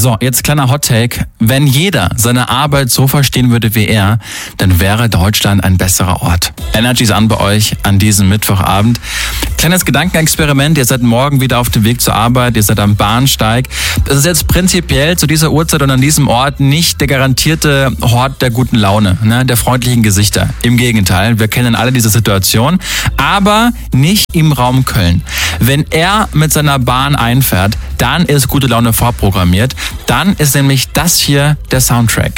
So, jetzt kleiner Hot-Take. Wenn jeder seine Arbeit so verstehen würde wie er, dann wäre Deutschland ein besserer Ort. Energy ist an bei euch an diesem Mittwochabend. Kleines Gedankenexperiment. Ihr seid morgen wieder auf dem Weg zur Arbeit. Ihr seid am Bahnsteig. Das ist jetzt prinzipiell zu dieser Uhrzeit und an diesem Ort nicht der garantierte Hort der guten Laune, der freundlichen Gesichter. Im Gegenteil, wir kennen alle diese Situation. Aber nicht im Raum Köln. Wenn er mit seiner Bahn einfährt, dann ist gute Laune vorprogrammiert. Dann ist nämlich das hier der Soundtrack.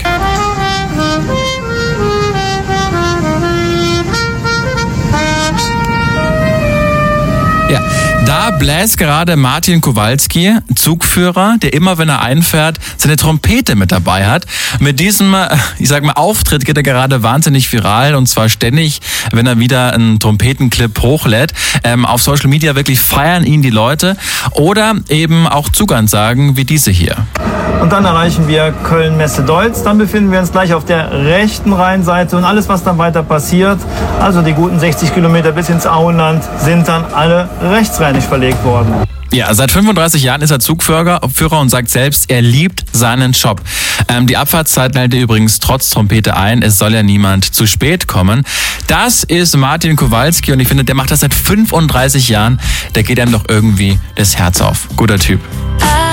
Ja, da bläst gerade Martin Kowalski, Zugführer, der immer, wenn er einfährt, seine Trompete mit dabei hat. Mit diesem, Auftritt geht er gerade wahnsinnig viral und zwar ständig, wenn er wieder einen Trompetenclip hochlädt. Auf Social Media wirklich feiern ihn die Leute oder eben auch Zugansagen wie diese hier. Und dann erreichen wir Köln-Messe-Deutz. Dann befinden wir uns gleich auf der rechten Rheinseite und alles, was dann weiter passiert, also die guten 60 Kilometer bis ins Auenland, sind dann alle rechtsrheinig verlegt worden. Ja, seit 35 Jahren ist er Zugführer und sagt selbst, er liebt seinen Job. Die Abfahrtszeit hält er übrigens trotz Trompete ein. Es soll ja niemand zu spät kommen. Das ist Martin Kowalski und ich finde, der macht das seit 35 Jahren. Da geht einem doch irgendwie das Herz auf. Guter Typ.